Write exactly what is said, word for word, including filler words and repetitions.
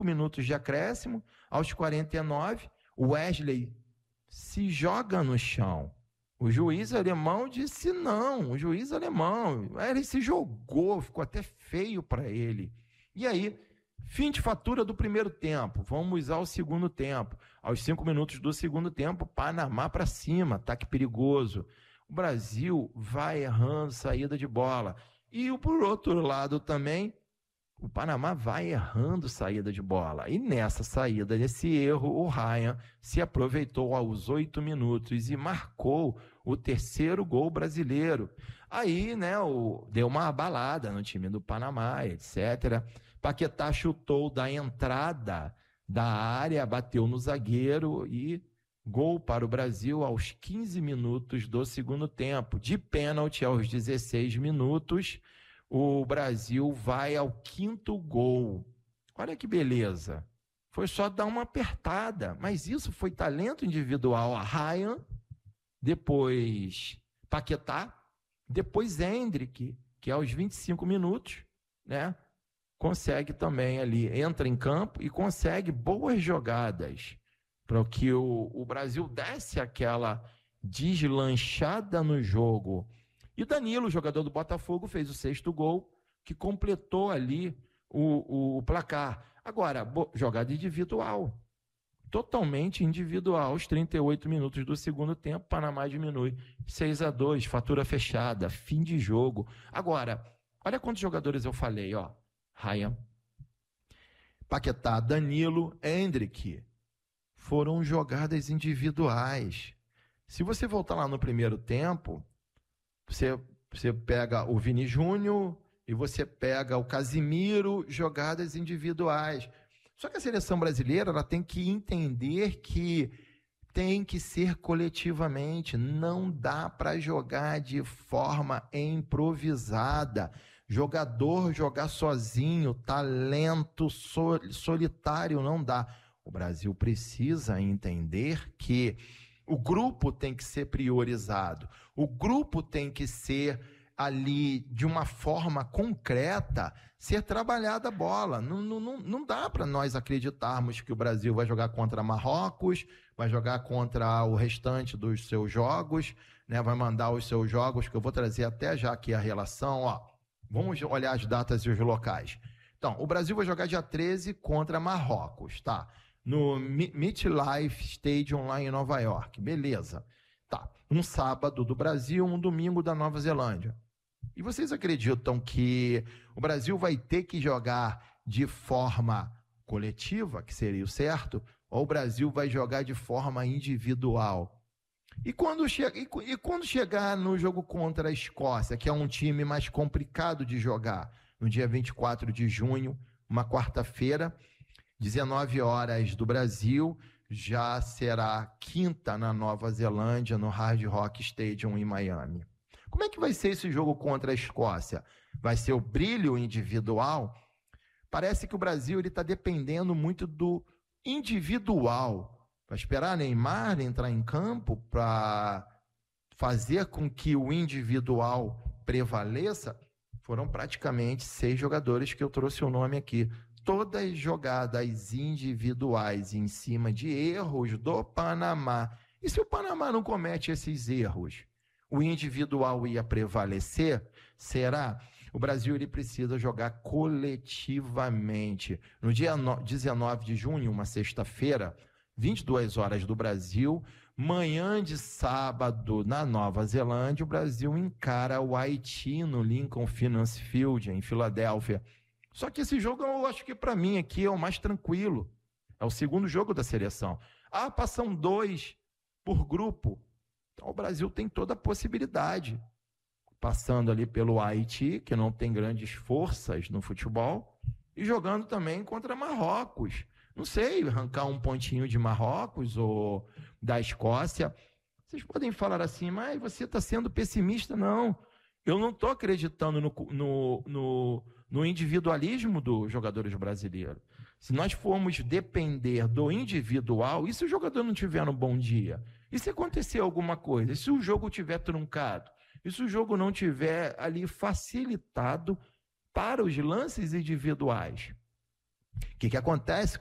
minutos de acréscimo, aos quarenta e nove, o Wesley se joga no chão. O juiz alemão disse não, o juiz alemão, ele se jogou, ficou até feio para ele. E aí, fim de fatura do primeiro tempo, vamos ao segundo tempo. Aos cinco minutos do segundo tempo, Panamá para cima, ataque perigoso. O Brasil vai errando saída de bola. E por outro lado também, o Panamá vai errando saída de bola. E nessa saída, nesse erro, o Ryan se aproveitou aos oito minutos e marcou o terceiro gol brasileiro. Aí, né, o, deu uma abalada no time do Panamá, etcétera. Paquetá chutou da entrada da área, bateu no zagueiro e gol para o Brasil aos quinze minutos do segundo tempo. De pênalti aos dezesseis minutos, o Brasil vai ao quinto gol. Olha que beleza. Foi só dar uma apertada, mas isso foi talento individual. A Ryan, depois Paquetá, depois Hendrick, que aos vinte e cinco minutos, né, consegue também ali, entra em campo e consegue boas jogadas para que o, o Brasil desse aquela deslanchada no jogo. E o Danilo, jogador do Botafogo, fez o sexto gol, que completou ali o, o placar. Agora, jogada individual, totalmente individual, aos trinta e oito minutos do segundo tempo, Panamá diminui seis a dois, fatura fechada, fim de jogo. Agora, olha quantos jogadores eu falei, ó. Ryan, Paquetá, Danilo, Hendrick. Foram jogadas individuais. Se você voltar lá no primeiro tempo, você, você pega o Vini Júnior e você pega o Casimiro, jogadas individuais. Só que a seleção brasileira ela tem que entender que tem que ser coletivamente. Não dá para jogar de forma improvisada. Jogador jogar sozinho, talento solitário não dá. O Brasil precisa entender que o grupo tem que ser priorizado. O grupo tem que ser ali, de uma forma concreta, ser trabalhada a bola. Não, não, não dá para nós acreditarmos que o Brasil vai jogar contra Marrocos, vai jogar contra o restante dos seus jogos, né? Vai mandar os seus jogos, que eu vou trazer até já aqui a relação, ó. Vamos olhar as datas e os locais. Então, o Brasil vai jogar dia treze contra Marrocos, tá? No MetLife Stadium lá em Nova York. Beleza. Tá. Um sábado do Brasil, um domingo da Nova Zelândia. E vocês acreditam que o Brasil vai ter que jogar de forma coletiva, que seria o certo, ou o Brasil vai jogar de forma individual? E quando, che- e, e quando chegar no jogo contra a Escócia, que é um time mais complicado de jogar, no dia vinte e quatro de junho, uma quarta-feira, dezenove horas do Brasil, já será quinta na Nova Zelândia, no Hard Rock Stadium em Miami. Como é que vai ser esse jogo contra a Escócia? Vai ser o brilho individual? Parece que o Brasil está dependendo muito do individual. Vai esperar Neymar entrar em campo para fazer com que o individual prevaleça? Foram praticamente seis jogadores que eu trouxe o nome aqui. Todas jogadas individuais em cima de erros do Panamá. E se o Panamá não comete esses erros, o individual ia prevalecer? Será? O Brasil ele precisa jogar coletivamente. No dia dezenove de junho, uma sexta-feira, vinte e duas horas do Brasil, manhã de sábado na Nova Zelândia, o Brasil encara o Haiti no Lincoln Finance Field, em Filadélfia. Só que esse jogo, eu acho que para mim aqui é o mais tranquilo. É o segundo jogo da seleção. Ah, passam dois por grupo. Então o Brasil tem toda a possibilidade. Passando ali pelo Haiti, que não tem grandes forças no futebol, e jogando também contra Marrocos. Não sei, arrancar um pontinho de Marrocos ou da Escócia. Vocês podem falar assim, mas você está sendo pessimista. Não, eu não estou acreditando no, no, no, no individualismo dos jogadores brasileiros. Se nós formos depender do individual, e se o jogador não tiver um bom dia? E se acontecer alguma coisa? E se o jogo tiver truncado? E se o jogo não tiver ali facilitado para os lances individuais? O que, que acontece?